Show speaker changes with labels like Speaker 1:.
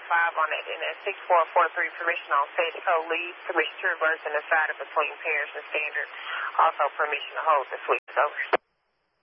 Speaker 1: on it, and then 6443, permission on Stagecoach lead, permission to reverse and aside between pairs and standard. Also permission to hold the switch. Over.